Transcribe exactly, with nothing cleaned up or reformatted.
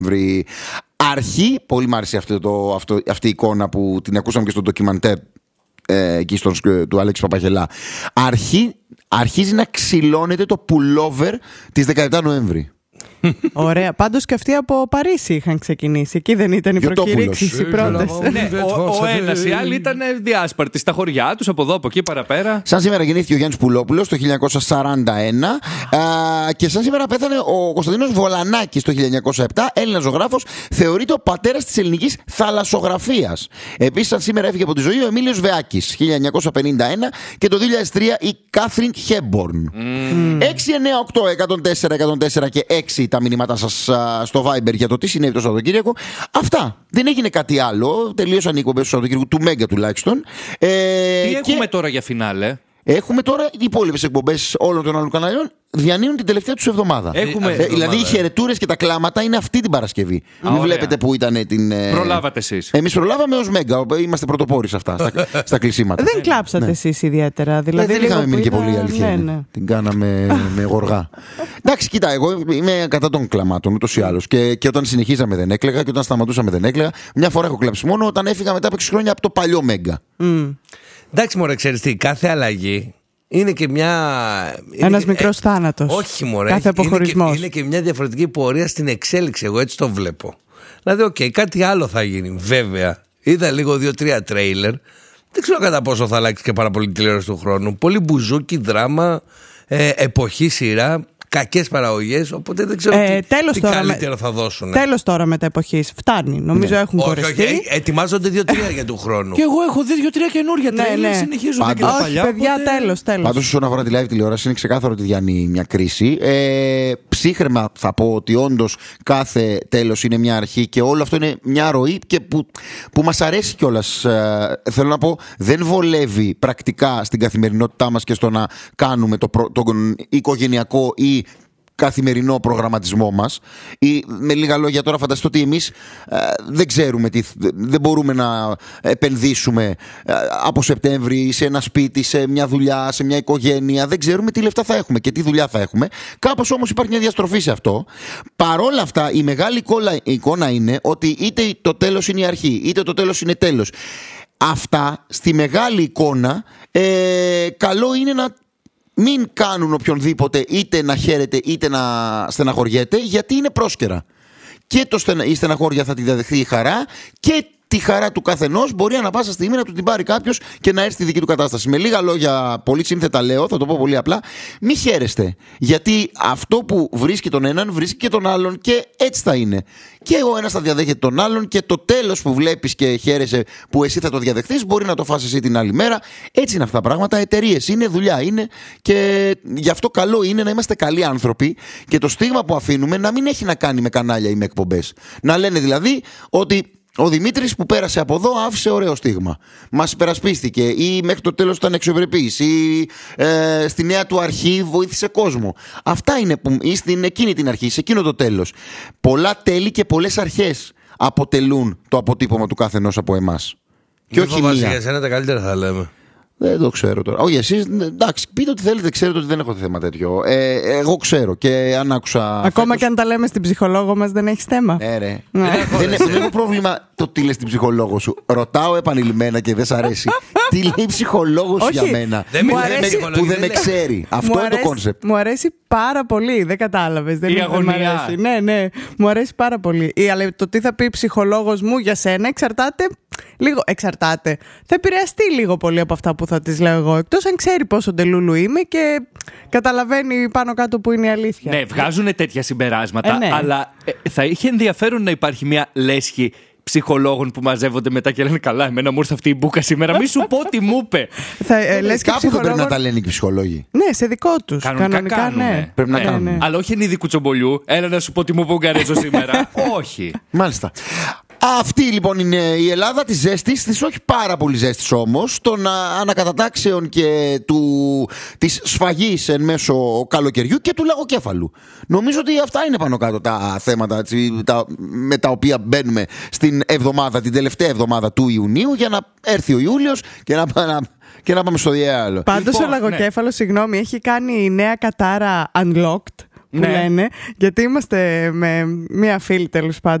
Σεπτέμβρη. Αρχή, πολύ μ' άρεσε αυτό το, αυτό, αυτή η εικόνα που την ακούσαμε και στο ντοκιμαντέρ ε, εκεί στον, του Αλέξη Παπαγελά. Αρχή, αρχίζει να ξυλώνεται το pullover της δεκαεπτά Νοέμβρη. Ωραία. Πάντως και αυτοί από Παρίσι είχαν ξεκινήσει. Εκεί δεν ήταν οι προκηρύξεις οι πρώτες. Ναι, ο, ο ένας, οι άλλοι ήταν διάσπαρτοι στα χωριά τους, από εδώ, από εκεί, παραπέρα. Σαν σήμερα γεννήθηκε ο Γιάννης Πουλόπουλος το χίλια εννιακόσια σαράντα ένα α, και σαν σήμερα πέθανε ο Κωνσταντίνος Βολανάκης το χίλια εννιακόσια επτά, Έλληνας ζωγράφος, θεωρείται ο πατέρας της ελληνικής θαλασσογραφίας. Επίσης, σαν σήμερα έφυγε από τη ζωή ο Εμίλιος Βεάκης χίλια εννιακόσια πενήντα ένα και το δύο χιλιάδες τρία η Κάθριν Χέμπορν. Mm. έξι εννιά οκτώ εκατόν τέσσερα εκατόν τέσσερα και έξι τα μηνύματα σας uh, στο Viber για το τι συνέβη το Σαββατοκύριακο. Αυτά. Δεν έγινε κάτι άλλο. Τελείωσαν οι εκπομπές του Σαββατοκύριακου, του Μέγκα τουλάχιστον. Ε, τι και... έχουμε τώρα για φινάλε? Έχουμε τώρα οι υπόλοιπες εκπομπές όλων των άλλων καναλιών διανύουν την τελευταία τους εβδομάδα. Έχουμε... Ε, δηλαδή οι χαιρετούρες και τα κλάματα είναι αυτή την Παρασκευή. Α, Μην ωραία. βλέπετε που ήταν την. Προλάβατε εσείς. Εμείς προλάβαμε ως Μέγκα. Είμαστε πρωτοπόροι σε αυτά, στα, στα κλεισίματα. Δεν κλάψατε ναι. εσείς ιδιαίτερα. Δηλαδή, ε, δεν είχαμε μείνει και πολύ αλήθεια. Ναι, ναι. Την κάναμε με γοργά. Εντάξει, κοίτα, εγώ είμαι κατά των κλαμάτων ούτως ή άλλως. Και, και όταν συνεχίζαμε δεν έκλαιγα και όταν σταματούσαμε δεν έκλαιγα. Μια φορά έχω κλαψει μόνο όταν έφυγα μετά από έξι χρόνια από το παλιό Μέγκα. Mm. Εντάξει, μωρέ, ξέρεις τι, κάθε αλλαγή είναι και μια. Ένας είναι... μικρός θάνατος. Όχι, μωρέ. Κάθε αποχωρισμός. Είναι, και, είναι και μια διαφορετική πορεία στην εξέλιξη. Εγώ έτσι το βλέπω. Δηλαδή, οκ, okay, κάτι άλλο θα γίνει. Βέβαια, είδα λίγο δύο-τρία τρέιλερ. Δεν ξέρω κατά πόσο θα αλλάξει και πάρα πολύ τη τηλεόραση του χρόνου. Πολύ μπουζούκι, δράμα, ε, εποχή, σειρά. Κακές παραγωγές, οπότε δεν ξέρω ε, τι, τι καλύτερο με... θα δώσουν. Τέλος τώρα με τα εποχής. Φτάνει. Νομίζω ναι. έχουν όχι, κορεστεί. Όχι, ετοιμάζονται δύο-τρία για του χρόνου. Και εγώ έχω δει δύο-τρία καινούργια τρέλια. Ναι, ναι. Συνεχίζονται Πάντως, και τα παλιά. Όχι, παιδιά, οπότε... τέλος, τέλος. Πάντως, όσον αφορά τη live τηλεόραση, είναι ξεκάθαρο ότι διανύει μια κρίση. Ε, ψύχραιμα θα πω ότι όντως κάθε τέλος είναι μια αρχή και όλο αυτό είναι μια ροή και που, που μας αρέσει κιόλας. Ε, θέλω να πω, δεν βολεύει πρακτικά στην καθημερινότητά μας και στο να κάνουμε το, προ, τον οικογενειακό ή καθημερινό προγραμματισμό μας. Ή, με λίγα λόγια, τώρα φανταστείτε ότι εμείς ε, δεν ξέρουμε τι, δεν μπορούμε να επενδύσουμε ε, από Σεπτέμβρη σε ένα σπίτι, σε μια δουλειά, σε μια οικογένεια. Δεν ξέρουμε τι λεφτά θα έχουμε και τι δουλειά θα έχουμε. Κάπως όμως υπάρχει μια διαστροφή σε αυτό. Παρόλα αυτά, η μεγάλη εικόνα είναι ότι είτε το τέλος είναι η αρχή, είτε το τέλος είναι τέλος. Αυτά στη μεγάλη εικόνα ε, καλό είναι να μην κάνουν οποιονδήποτε είτε να χαίρεται είτε να στεναχωριέται, γιατί είναι πρόσκαιρα. Και το στενα... η στεναχώρια θα τη διαδεχθεί η χαρά και τη χαρά του καθενός μπορεί ανά πάσα στιγμή να του την πάρει κάποιος και να έρθει στη δική του κατάσταση. Με λίγα λόγια, πολύ σύνθετα λέω, θα το πω πολύ απλά, μη χαίρεστε. Γιατί αυτό που βρίσκει τον έναν βρίσκει και τον άλλον και έτσι θα είναι. Και ο ένας θα διαδέχεται τον άλλον και το τέλος που βλέπεις και χαίρεσαι που εσύ θα το διαδεχθείς μπορεί να το φας εσύ την άλλη μέρα. Έτσι είναι αυτά τα πράγματα. Εταιρείες είναι, δουλειά είναι και γι' αυτό καλό είναι να είμαστε καλοί άνθρωποι και το στίγμα που αφήνουμε να μην έχει να κάνει με κανάλια ή με εκπομπές. Να λένε δηλαδή ότι ο Δημήτρης που πέρασε από εδώ άφησε ωραίο στίγμα. Μας υπερασπίστηκε ή μέχρι το τέλος ήταν αξιοπρεπής ή ε, στη νέα του αρχή βοήθησε κόσμο. Αυτά είναι που ή στην εκείνη την αρχή, σε εκείνο το τέλος. Πολλά τέλη και πολλές αρχές αποτελούν το αποτύπωμα του καθενός από εμάς. Και όχι μία. Για εσένα τα καλύτερα θα λέμε. Δεν το ξέρω τώρα. Όχι, εσείς, εντάξει, πείτε ό,τι θέλετε, ξέρετε ότι δεν έχω θέμα τέτοιο. Ε, εγώ ξέρω και αν άκουσα. Ακόμα φέτος... και αν τα λέμε στην ψυχολόγο μας, δεν έχει θέμα. Ναι, ρε. Ναι. Δεν, έχω, δεν έχω πρόβλημα το τι λες στην ψυχολόγο σου. Ρωτάω επανειλημμένα και δεν σ' αρέσει. Τι λέει ψυχολόγο σου για μένα. Δεν που, αρέσει, με, που δεν με ξέρει. Αυτό είναι το κόνσεπτ. Μου αρέσει πάρα πολύ. Δεν κατάλαβες. Δεν η αγωνία. Αρέσει. Ναι, ναι. Μου αρέσει πάρα πολύ. Ή, αλλά το τι θα πει ψυχολόγος μου για σένα εξαρτάται. Λίγο εξαρτάται. Θα επηρεαστεί λίγο πολύ από αυτά που θα της λέω εγώ. Εκτός αν ξέρει πόσο ντελούλου είμαι και καταλαβαίνει πάνω κάτω που είναι η αλήθεια. Ναι, βγάζουν τέτοια συμπεράσματα, ε, ναι. αλλά ε, θα είχε ενδιαφέρον να υπάρχει μια λέσχη ψυχολόγων που μαζεύονται μετά και λένε καλά, εμένα μου ήρθε αυτή η μπούκα σήμερα. Μη σου πω τι μου είπε. Θα, ε, λες κάπου ψυχολόγων... δεν πρέπει να τα λένε και οι ψυχολόγοι. Ναι, σε δικό τους. Κανονικά, Κανονικά ναι. Πρέπει να ναι. κάνουν. Ναι. Αλλά όχι εν είδη κουτσομπολιού. Έλα να σου πω τι μου είπε ο Γκαρέζο σήμερα. Όχι. Μάλιστα. Αυτή λοιπόν είναι η Ελλάδα της ζέστης, της όχι πάρα πολύ ζέστης όμως, των ανακατατάξεων και του, της σφαγής εν μέσω καλοκαιριού και του λαγοκέφαλου. Νομίζω ότι αυτά είναι πάνω κάτω τα θέματα τα, με τα οποία μπαίνουμε στην εβδομάδα, την τελευταία εβδομάδα του Ιουνίου για να έρθει ο Ιούλιος και να, να, και να πάμε στο διάλογο. Πάντως λοιπόν, ο λαγοκέφαλος, ναι. συγγνώμη, έχει κάνει η νέα κατάρα Unlocked που ναι. λένε, γιατί είμαστε με μία φίλη τέλος πάντων